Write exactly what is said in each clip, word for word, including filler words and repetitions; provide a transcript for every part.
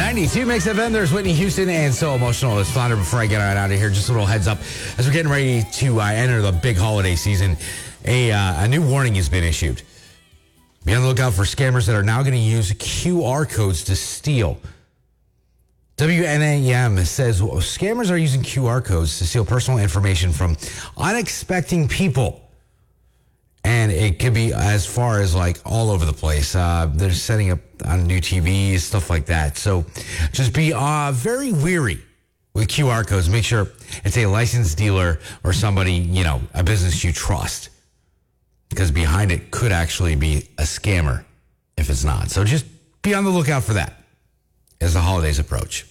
ninety-two makes F M. There's Whitney Houston and So Emotional. It's Flounder. Before I get right out of here, just a little heads up. As we're getting ready to uh, enter the big holiday season, a, uh, a new warning has been issued. Be on the lookout for scammers that are now going to use Q R codes to steal. W N A M says well, scammers are using Q R codes to steal personal information from unexpected people. And it could be as far as like all over the place. Uh, they're setting up on new T Vs, stuff like that. So just be uh, very weary with Q R codes. Make sure it's a licensed dealer or somebody, you know, a business you trust. Because behind it could actually be a scammer if it's not. So just be on the lookout for that as the holidays approach.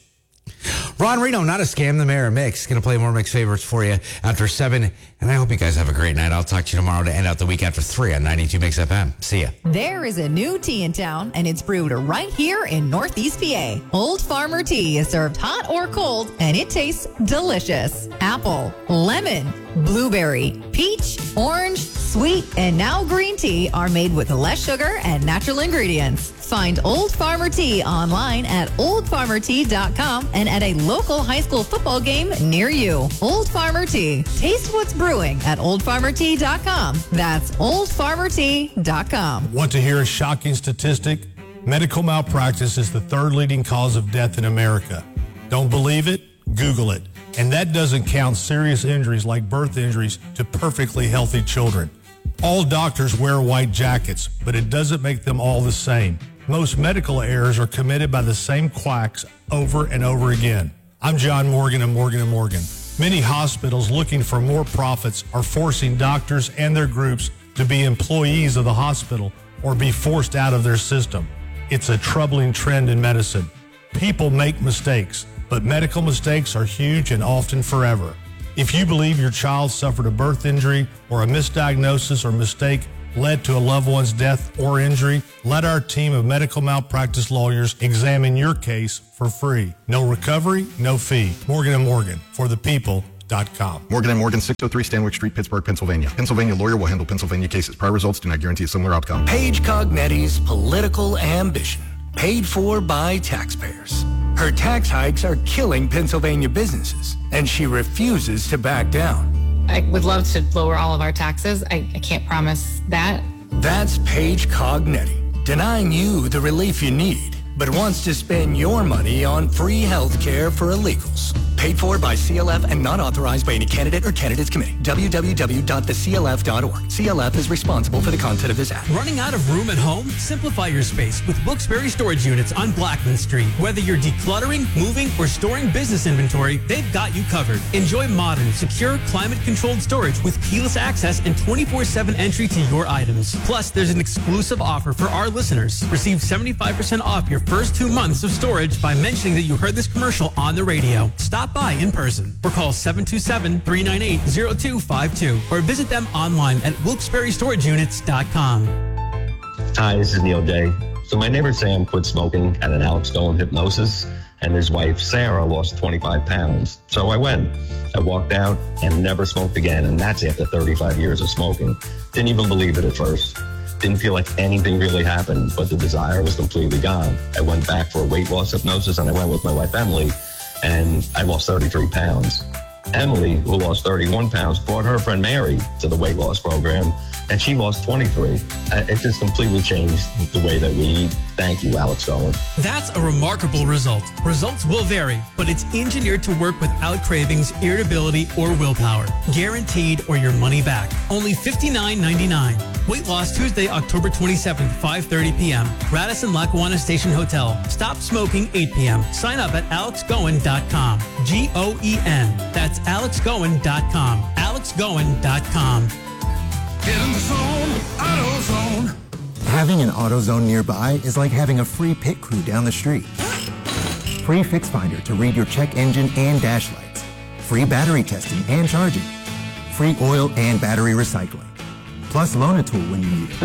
Ron Reno, not a scam, the mayor of Mix. Going to play more Mix favorites for you after seven. And I hope you guys have a great night. I'll talk to you tomorrow to end out the week after three on ninety-two Mix F M. See ya. There is a new tea in town, and it's brewed right here in Northeast P A. Old Farmer Tea is served hot or cold, and it tastes delicious. Apple, lemon, blueberry, peach, orange, sweet, and now green tea are made with less sugar and natural ingredients. Find Old Farmer Tea online at old farmer tea dot com and at a local high school football game near you. Old Farmer Tea. Taste what's brewing at old farmer tea dot com. That's old farmer tea dot com. Want to hear a shocking statistic? Medical malpractice is the third leading cause of death in America. Don't believe it? Google it. And that doesn't count serious injuries like birth injuries to perfectly healthy children. All doctors wear white jackets, but it doesn't make them all the same. Most medical errors are committed by the same quacks over and over again. I'm John Morgan of Morgan and Morgan. Many hospitals looking for more profits are forcing doctors and their groups to be employees of the hospital or be forced out of their system. It's a troubling trend in medicine. People make mistakes, but medical mistakes are huge and often forever. If you believe your child suffered a birth injury or a misdiagnosis or mistake led to a loved one's death or injury, let our team of medical malpractice lawyers examine your case for free. No recovery, no fee. Morgan and Morgan, for the people dot com. Morgan and Morgan, six oh three Stanwyck Street, Pittsburgh, Pennsylvania. Pennsylvania lawyer will handle Pennsylvania cases. Prior results do not guarantee a similar outcome. Paige Cognetti's political ambition, paid for by taxpayers. Her tax hikes are killing Pennsylvania businesses, and she refuses to back down. I would love to lower all of our taxes. I, I can't promise that. That's Paige Cognetti, denying you the relief you need, but wants to spend your money on free health care for illegals. Paid for by C L F and not authorized by any candidate or candidates committee. w w w dot the c l f dot org. C L F is responsible for the content of this ad. Running out of room at home? Simplify your space with Wilkes-Barre Storage Units on Blackman Street. Whether you're decluttering, moving, or storing business inventory, they've got you covered. Enjoy modern, secure, climate-controlled storage with keyless access and twenty-four seven entry to your items. Plus, there's an exclusive offer for our listeners. Receive seventy-five percent off your first two months of storage by mentioning that you heard this commercial on the radio. Stop by in person or call seven two seven, three nine eight, zero two five two or visit them online at wilkes barre storage units dot com. Hi, this is Neil Day. So my neighbor Sam quit smoking at an Alex Goen hypnosis, and his wife Sarah lost twenty-five pounds. So I went. I walked out and never smoked again, and that's after thirty-five years of smoking. Didn't even believe it at first. Didn't feel like anything really happened, but the desire was completely gone. I went back for a weight loss hypnosis, and I went with my wife Emily, and I lost thirty-three pounds. Emily, who lost thirty-one pounds, brought her friend Mary to the weight loss program, and she lost twenty-three. It just completely changed the way that we eat. Thank you, Alex Goen. That's a remarkable result. Results will vary, but it's engineered to work without cravings, irritability, or willpower. Guaranteed or your money back. Only fifty-nine ninety-nine. Weight loss Tuesday, October twenty-seventh, five thirty p.m. Radisson Lackawanna Station Hotel. Stop smoking eight p.m. Sign up at alex goen dot com. G O E N. That's alex goen dot com. alex goen dot com. Get in the zone, AutoZone. Having an AutoZone nearby is like having a free pit crew down the street. Free Fix Finder to read your check engine and dash lights. Free battery testing and charging. Free oil and battery recycling. Plus Loan-A-Tool when you need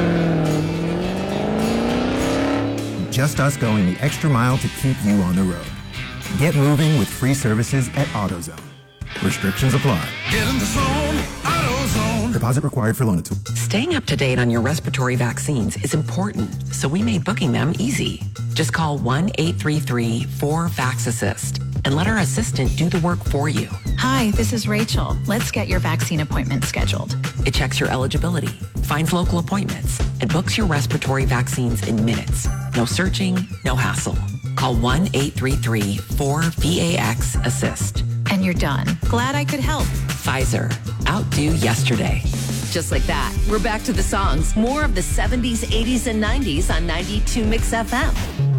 it. Just us going the extra mile to keep you on the road. Get moving with free services at AutoZone. Restrictions apply. Get in the zone, AutoZone. Deposit required for Lonatool. Staying up to date on your respiratory vaccines is important, so we made booking them easy. Just call one eight three three four vax assist and let our assistant do the work for you. Hi, this is Rachel. Let's get your vaccine appointment scheduled. It checks your eligibility, finds local appointments, and books your respiratory vaccines in minutes. No searching, no hassle. Call one eight three three four V A X assist. And you're done. Glad I could help. Pfizer. Outdo yesterday. Just like that, we're back to the songs. More of the seventies, eighties, and nineties on ninety-two Mix F M.